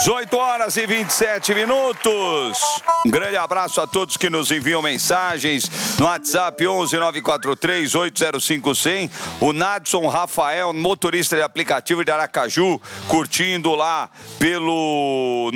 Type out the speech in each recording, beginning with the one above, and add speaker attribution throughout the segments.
Speaker 1: 18 horas e 27 minutos. Um grande abraço a todos que nos enviam mensagens no WhatsApp 11-943-805-100. O Nadson Rafael, motorista de aplicativo de Aracaju, curtindo lá pelo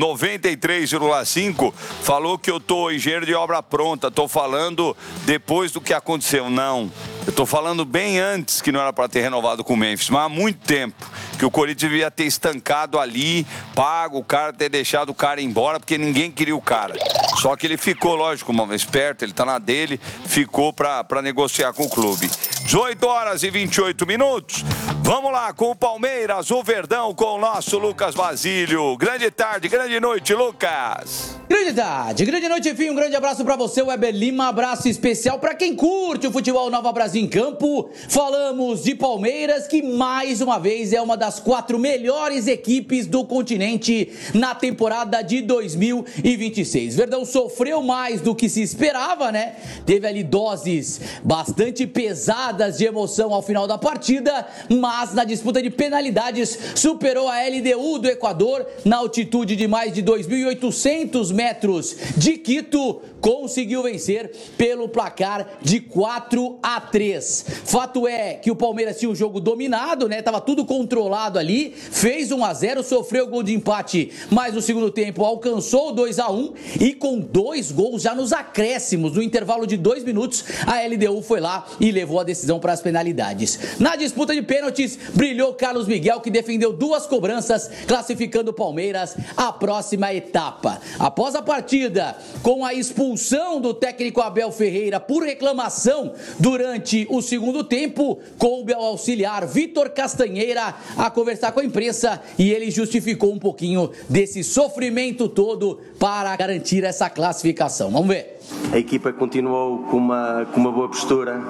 Speaker 1: 93,5, falou que eu tô engenheiro de obra pronta. Tô falando depois do que aconteceu. Não, eu tô falando bem antes, que não era para ter renovado com o Memphis, mas há muito tempo que o Corinthians devia ter estancado ali, pago o cara, ter deixado o cara embora, porque ninguém queria o cara. Só que ele ficou, lógico, esperto, ele tá na dele, ficou pra negociar com o clube. 18 horas e 28 minutos. Vamos lá com o Palmeiras, o Verdão, com o nosso Lucas Basílio. Grande tarde, grande noite, Lucas.
Speaker 2: Grande tarde, grande noite, enfim, um grande abraço pra você, Weber Lima, abraço especial pra quem curte o futebol Nova Brasil em campo. Falamos de Palmeiras, que mais uma vez é uma das 4 melhores equipes do continente na temporada de 2026. Verdão sofreu mais do que se esperava, né? Teve ali doses bastante pesadas de emoção ao final da partida, mas na disputa de penalidades superou a LDU do Equador na altitude de mais de 2.800 metros de Quito, conseguiu vencer pelo placar de 4-3. Fato é que o Palmeiras tinha o jogo dominado, né? Tava tudo controlado ali, fez 1-0, sofreu gol de empate, mas no segundo tempo alcançou 2-1 e com 2 gols já nos acréscimos, no intervalo de 2 minutos, a LDU foi lá e levou a decisão para as penalidades. Na disputa de pênaltis, brilhou Carlos Miguel, que defendeu 2 cobranças, classificando o Palmeiras à próxima etapa. Após a partida, com a expulsão do técnico Abel Ferreira por reclamação durante o segundo tempo, coube ao auxiliar Vitor Castanheira a conversar com a imprensa e ele justificou um pouquinho desse sofrimento todo para garantir essa classificação. Vamos ver.
Speaker 3: A equipa continuou com uma boa postura.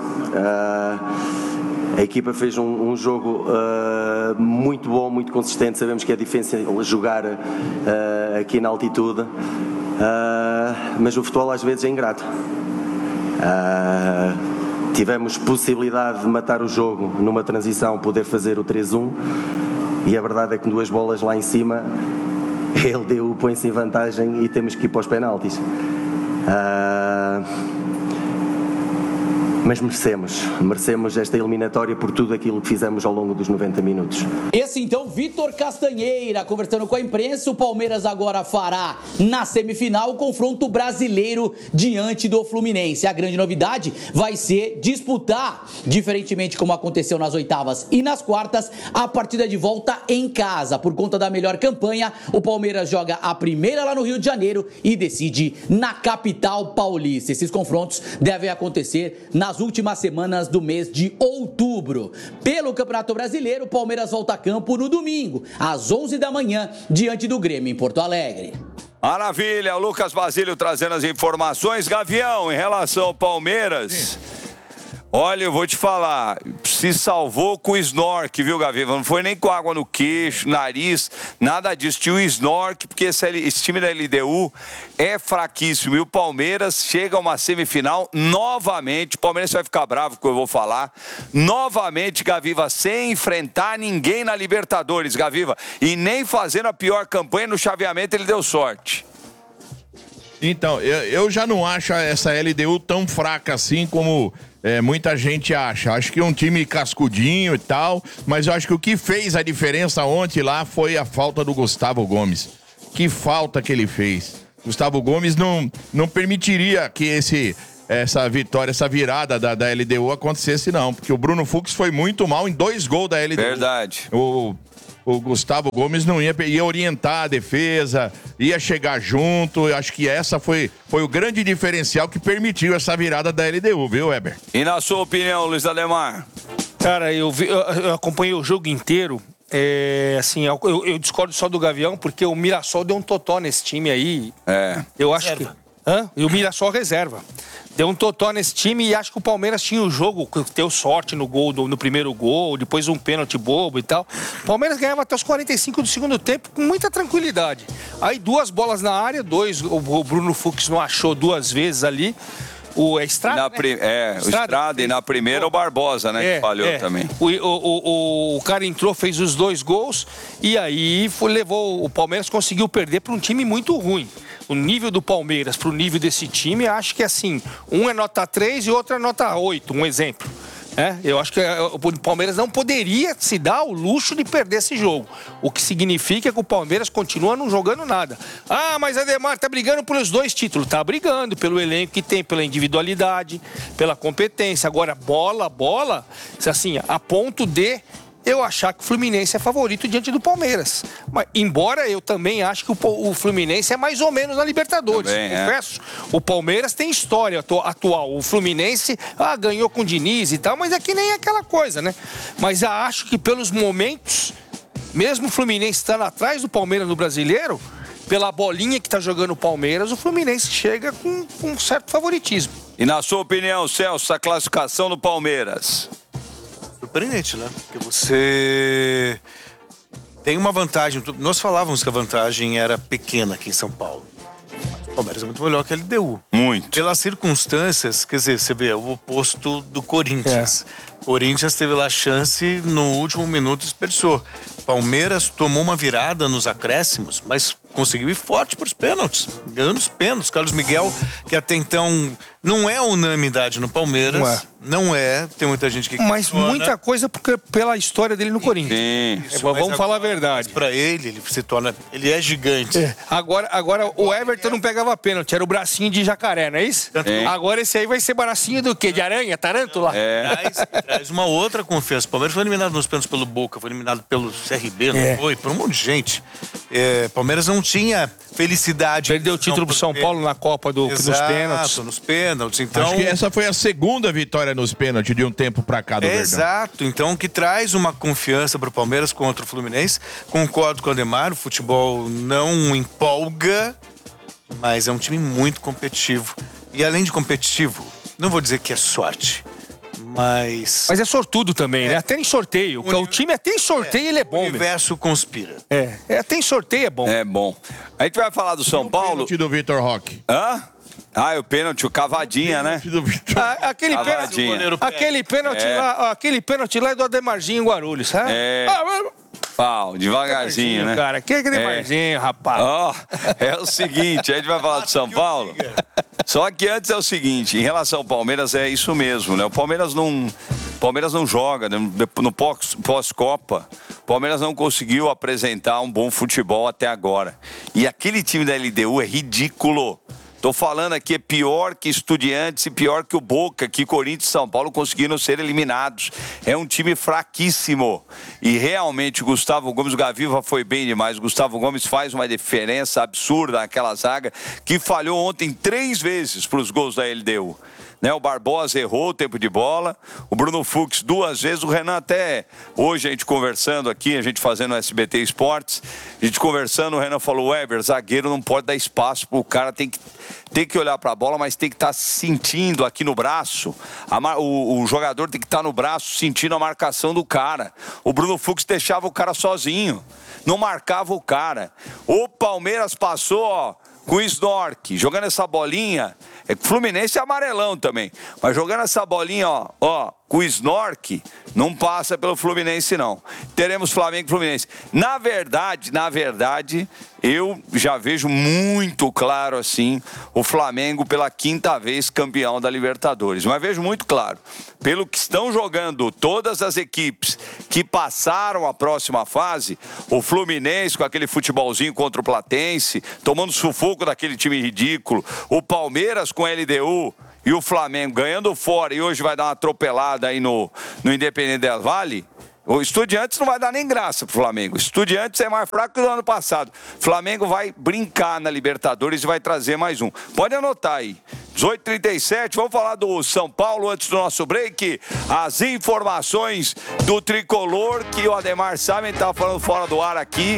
Speaker 3: A equipa fez um jogo muito bom, muito consistente. Sabemos que é difícil jogar aqui na altitude, mas o futebol às vezes é ingrato. Tivemos possibilidade de matar o jogo numa transição, poder fazer o 3-1, e a verdade é que com 2 bolas lá em cima, ele põe-se em vantagem e temos que ir para os penaltis. Mas merecemos esta eliminatória por tudo aquilo que fizemos ao longo dos 90 minutos.
Speaker 2: Esse então, Vitor Castanheira, conversando com a imprensa. O Palmeiras agora fará na semifinal o confronto brasileiro diante do Fluminense. A grande novidade vai ser disputar, diferentemente como aconteceu nas oitavas e nas quartas, a partida de volta em casa. Por conta da melhor campanha, o Palmeiras joga a primeira lá no Rio de Janeiro e decide na capital paulista. Esses confrontos devem acontecer nas últimas semanas do mês de outubro. Pelo Campeonato Brasileiro, o Palmeiras volta a campo no domingo, às 11 da manhã, diante do Grêmio em Porto Alegre.
Speaker 1: Maravilha, o Lucas Basílio trazendo as informações. Gavião, em relação ao Palmeiras... Sim. Olha, eu vou te falar, se salvou com o snork, viu, Gavi? Não foi nem com água no queixo, nariz, nada disso. Tinha o snork, porque esse time da LDU é fraquíssimo. E o Palmeiras chega a uma semifinal novamente. O Palmeiras vai ficar bravo com o que eu vou falar. Novamente, Gaviva, sem enfrentar ninguém na Libertadores, Gaviva. E nem fazendo a pior campanha no chaveamento, ele deu sorte.
Speaker 4: Então, eu já não acho essa LDU tão fraca assim como muita gente acha. Acho que é um time cascudinho e tal, mas eu acho que o que fez a diferença ontem lá foi a falta do Gustavo Gomes. Que falta que ele fez. Gustavo Gomes não permitiria que essa vitória, essa virada da LDU acontecesse, não. Porque o Bruno Fux foi muito mal em 2 gols da LDU.
Speaker 1: Verdade.
Speaker 4: O Gustavo Gomes não ia orientar a defesa, ia chegar junto. Eu acho que essa foi o grande diferencial que permitiu essa virada da LDU, viu, Weber?
Speaker 1: E na sua opinião, Luiz Ademar?
Speaker 5: Cara, eu acompanhei o jogo inteiro. Assim, eu discordo só do Gavião, porque o Mirassol deu um totó nesse time aí. Eu acho reserva. E o Mirassol reserva. Deu um totó nesse time e acho que o Palmeiras tinha o jogo, teve sorte no gol, no primeiro gol, depois um pênalti bobo e tal. O Palmeiras ganhava até os 45 do segundo tempo com muita tranquilidade. Aí 2 bolas na área, o Bruno Fux não achou 2 vezes ali. O Estrada,
Speaker 1: o Estrada, e na primeira o Barbosa, né, que falhou também.
Speaker 5: O cara entrou, fez os 2 gols e aí levou, o Palmeiras conseguiu perder para um time muito ruim. O nível do Palmeiras para o nível desse time, acho que assim, um é nota 3 e outro é nota 8, um exemplo. Eu acho que o Palmeiras não poderia se dar o luxo de perder esse jogo. O que significa que o Palmeiras continua não jogando nada. Ah, mas Ademar tá brigando pelos 2 títulos. Tá brigando pelo elenco que tem, pela individualidade, pela competência. Agora, bola, assim, a ponto de eu achar que o Fluminense é favorito diante do Palmeiras. Mas, embora eu também acho que o Fluminense é mais ou menos na Libertadores.
Speaker 1: Também,
Speaker 5: confesso. O Palmeiras tem história atual. O Fluminense ganhou com o Diniz e tal, mas é que nem aquela coisa, né? Mas eu acho que pelos momentos, mesmo o Fluminense estando atrás do Palmeiras no Brasileiro, pela bolinha que está jogando o Palmeiras, o Fluminense chega com um certo favoritismo.
Speaker 1: E na sua opinião, Celso, a classificação do Palmeiras?
Speaker 6: Surpreendente, né? Porque você tem uma vantagem. Nós falávamos que a vantagem era pequena aqui em São Paulo. Mas o Palmeiras é muito melhor que a LDU.
Speaker 1: Muito.
Speaker 6: Pelas circunstâncias, quer dizer, você vê o oposto do Corinthians. Corinthians teve lá a chance no último minuto e desperdiçou. Palmeiras tomou uma virada nos acréscimos, mas conseguiu ir forte para os pênaltis, ganhando os pênaltis. Carlos Miguel, que até então não é unanimidade no Palmeiras, não é, tem muita gente que
Speaker 5: mas
Speaker 6: questiona.
Speaker 5: Muita coisa porque pela história dele no Corinthians.
Speaker 1: Isso,
Speaker 5: vamos falar a verdade.
Speaker 6: Para ele se torna, ele é gigante.
Speaker 5: Agora o Everton não pegava pênalti, era o bracinho de jacaré, não é isso? Agora esse aí vai ser bracinho do quê? De aranha, tarântula?
Speaker 6: Traz uma outra confiança. O Palmeiras foi eliminado nos pênaltis pelo Boca, foi eliminado pelo CRB, não foi? Por um monte de gente. Palmeiras não tinha felicidade.
Speaker 5: Perdeu o título pro São Paulo na Copa nos pênaltis.
Speaker 6: Nos pênaltis. Então,
Speaker 4: acho que essa foi a segunda vitória nos pênaltis de um tempo pra cá do Verdão.
Speaker 6: Exato. Então, que traz uma confiança pro Palmeiras contra o Fluminense. Concordo com o Ademar, o futebol não empolga, mas é um time muito competitivo. E além de competitivo, não vou dizer que é sorte, mas
Speaker 5: é sortudo também, né? Até em sorteio. O time até em sorteio ele é bom.
Speaker 6: O universo conspira.
Speaker 5: Até em sorteio é bom.
Speaker 1: É bom. A gente vai falar do São Paulo. O
Speaker 4: pênalti do Vitor Roque.
Speaker 1: Hã? O pênalti, o Cavadinha, né?
Speaker 5: Aquele pênalti lá é do Ademarzinho em Guarulhos, sabe?
Speaker 1: Pau, devagarzinho, né?
Speaker 5: Cara, que Ademarzinho, rapaz?
Speaker 1: É o seguinte, a gente vai falar do São Paulo. Só que antes é o seguinte, em relação ao Palmeiras é isso mesmo, né? O Palmeiras não joga, né? No pós-Copa, o Palmeiras não conseguiu apresentar um bom futebol até agora. E aquele time da LDU é ridículo. Tô falando aqui, é pior que Estudiantes e pior que o Boca, que Corinthians e São Paulo conseguiram ser eliminados. É um time fraquíssimo. E realmente o Gustavo Gomes, o Gaviva foi bem demais. O Gustavo Gomes faz uma diferença absurda naquela zaga, que falhou ontem 3 vezes para os gols da LDU. O Barbosa errou o tempo de bola, o Bruno Fux 2 vezes, o Renan até, hoje a gente conversando aqui, a gente fazendo o SBT Esportes, a gente conversando, o Renan falou, Weber, zagueiro não pode dar espaço pro cara, tem que olhar para a bola, mas tem que estar sentindo aqui no braço, o jogador tem que estar no braço sentindo a marcação do cara. O Bruno Fux deixava o cara sozinho, não marcava o cara. O Palmeiras passou, com o Snork, jogando essa bolinha, Fluminense é amarelão também, mas jogando essa bolinha, com o Snork, não passa pelo Fluminense, não. Teremos Flamengo e Fluminense. Na verdade, eu já vejo muito claro, assim, o Flamengo pela 5ª vez campeão da Libertadores. Mas vejo muito claro, pelo que estão jogando todas as equipes que passaram a próxima fase, o Fluminense com aquele futebolzinho contra o Platense, tomando sufoco daquele time ridículo, o Palmeiras com a LDU, e o Flamengo ganhando fora e hoje vai dar uma atropelada aí no Independente Del Valle, o Estudiantes não vai dar nem graça pro Flamengo. O Estudiantes é mais fraco que o ano passado. O Flamengo vai brincar na Libertadores e vai trazer mais um. Pode anotar aí. 18h37, vamos falar do São Paulo antes do nosso break. As informações do Tricolor, que o Ademar Samen estava falando fora do ar aqui,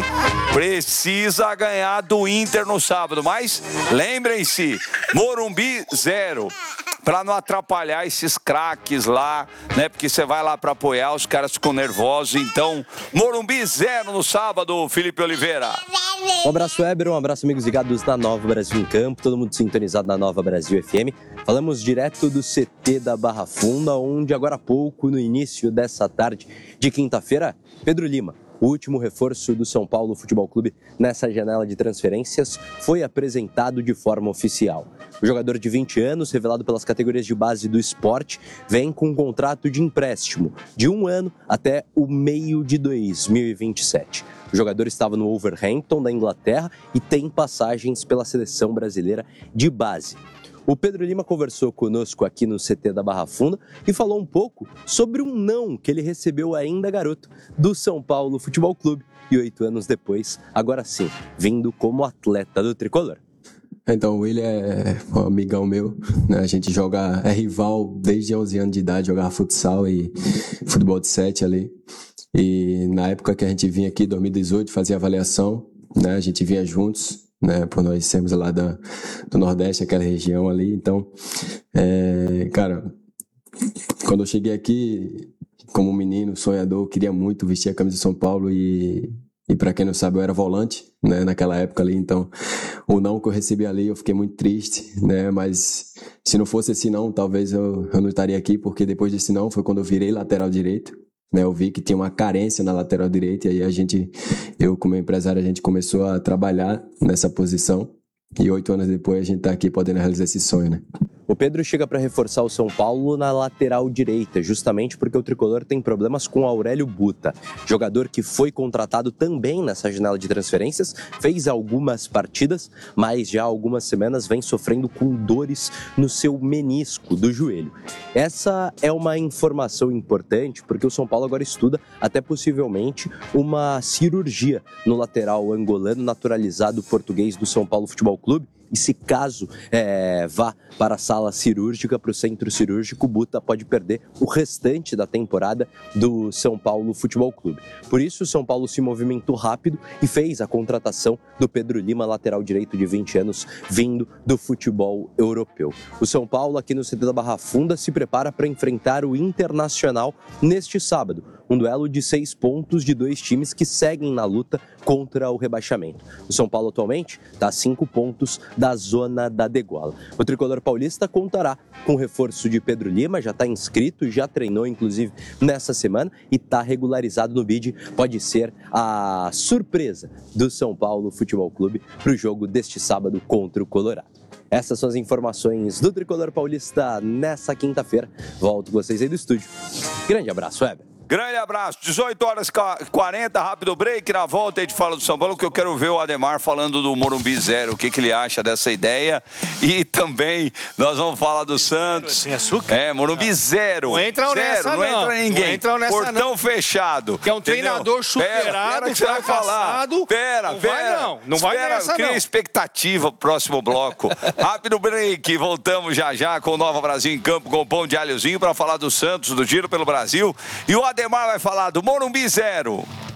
Speaker 1: precisa ganhar do Inter no sábado. Mas lembrem-se, Morumbi 0. Para não atrapalhar esses craques lá, né? Porque você vai lá para apoiar, os caras ficam nervosos. Então, Morumbi 0 no sábado, Felipe Oliveira.
Speaker 7: Um abraço, Weber, um abraço, amigos ligados na Nova Brasil em Campo, todo mundo sintonizado na Nova Brasil FM. Falamos direto do CT da Barra Funda, onde agora há pouco, no início dessa tarde de quinta-feira, Pedro Lima, o último reforço do São Paulo Futebol Clube nessa janela de transferências, foi apresentado de forma oficial. O jogador de 20 anos, revelado pelas categorias de base do esporte, vem com um contrato de empréstimo de 1 ano até o meio de 2027. O jogador estava no Wolverhampton, da Inglaterra, e tem passagens pela seleção brasileira de base. O Pedro Lima conversou conosco aqui no CT da Barra Funda e falou um pouco sobre um não que ele recebeu ainda garoto do São Paulo Futebol Clube e 8 anos depois, agora sim, vindo como atleta do Tricolor.
Speaker 8: Então, o William é um amigão meu, né? A gente é rival desde 11 anos de idade, jogava futsal e futebol de 7 ali. E na época que a gente vinha aqui, em 2018, fazia avaliação, né? A gente vinha juntos, né? Por nós sermos lá do Nordeste, aquela região ali. Então, cara, quando eu cheguei aqui, como menino, sonhador, eu queria muito vestir a camisa de São Paulo e para quem não sabe, eu era volante, né, naquela época ali, então o não que eu recebi ali, eu fiquei muito triste, né, mas se não fosse esse não, talvez eu não estaria aqui, porque depois desse não foi quando eu virei lateral direito, né, eu vi que tinha uma carência na lateral direita e aí eu como empresário, a gente começou a trabalhar nessa posição e 8 anos depois a gente está aqui podendo realizar esse sonho, né.
Speaker 7: O Pedro chega para reforçar o São Paulo na lateral direita, justamente porque o Tricolor tem problemas com Aurélio Buta, jogador que foi contratado também nessa janela de transferências, fez algumas partidas, mas já há algumas semanas vem sofrendo com dores no seu menisco do joelho. Essa é uma informação importante porque o São Paulo agora estuda até possivelmente uma cirurgia no lateral angolano naturalizado português do São Paulo Futebol Clube. E se caso vá para a sala cirúrgica, para o centro cirúrgico, o Buta pode perder o restante da temporada do São Paulo Futebol Clube. Por isso, o São Paulo se movimentou rápido e fez a contratação do Pedro Lima, lateral direito de 20 anos, vindo do futebol europeu. O São Paulo, aqui no CT da Barra Funda, se prepara para enfrentar o Internacional neste sábado. Um duelo de 6 pontos de 2 times que seguem na luta contra o rebaixamento. O São Paulo atualmente está a 5 pontos da zona da degola. O Tricolor paulista contará com o reforço de Pedro Lima, já está inscrito, já treinou inclusive nessa semana e está regularizado no bid. Pode ser a surpresa do São Paulo Futebol Clube para o jogo deste sábado contra o Colorado. Essas são as informações do Tricolor paulista nessa quinta-feira. Volto com vocês aí do estúdio. Grande abraço, Weber.
Speaker 1: Grande abraço, 18h40, rápido break, na volta a gente fala do São Paulo, que eu quero ver o Ademar falando do Morumbi Zero, o que ele acha dessa ideia, e também nós vamos falar do Santos.
Speaker 6: Sem açúcar?
Speaker 1: Morumbi Zero.
Speaker 5: Não entram nessa, não.
Speaker 1: Não entra ninguém.
Speaker 5: Não entram nessa,
Speaker 1: Portão
Speaker 5: não.
Speaker 1: fechado.
Speaker 5: Que é um treinador superado,
Speaker 1: que você vai falar.
Speaker 5: Não vai, não vai nessa,
Speaker 1: cria expectativa pro próximo bloco. Rápido break, voltamos já com o Nova Brasil em Campo, com o pão de alhozinho, para falar do Santos, do Giro pelo Brasil, e o Ademar vai falar do Morumbi Zero.